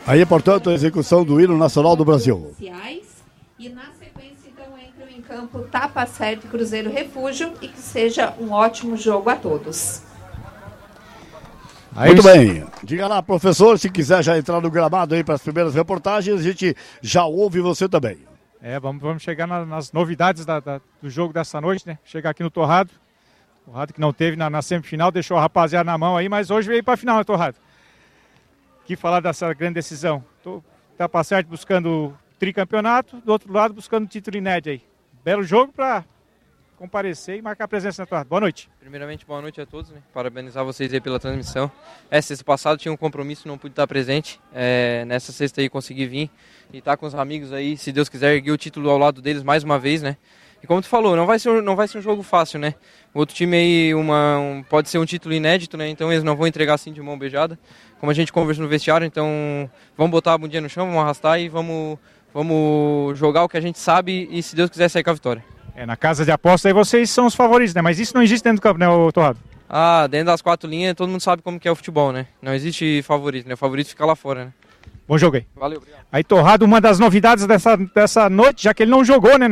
Aí, portanto, a execução do hino nacional do Brasil. E na sequência, então, entram em campo Tapa Certo e Cruzeiro Refúgio e que seja um ótimo jogo a todos. Muito bem. Diga lá, professor, se quiser já entrar no gramado aí para as primeiras reportagens, a gente já ouve você também. Vamos chegar nas novidades do jogo dessa noite, né? Chegar aqui no Torrado. Torrado que não teve na semifinal, deixou a rapaziada na mão aí, mas hoje veio para a final, né, Torrado? Que falar dessa grande decisão. Tapa Certo buscando tricampeonato, do outro lado buscando título inédito aí. Belo jogo para comparecer e marcar presença na Torrado. Boa noite. Primeiramente, boa noite a todos, né? Parabenizar vocês aí pela transmissão. Sexta passada tinha um compromisso, não pude estar presente. Nessa sexta aí consegui vir e estar com os amigos aí, se Deus quiser, erguer o título ao lado deles mais uma vez, né? E como tu falou, não vai ser um jogo fácil, né? O outro time aí pode ser um título inédito, né? Então eles não vão entregar assim de mão beijada. Como a gente conversou no vestiário, então vamos botar a bundinha no chão, vamos arrastar e vamos jogar o que a gente sabe e se Deus quiser sair com a vitória. Na casa de aposta aí vocês são os favoritos, né? Mas isso não existe dentro do campo, né, Torrado? Dentro das 4 linhas todo mundo sabe como que é o futebol, né? Não existe favorito, né? O favorito fica lá fora, né? Bom jogo aí. Valeu, obrigado. Aí Torrado, uma das novidades dessa noite, já que ele não jogou, né?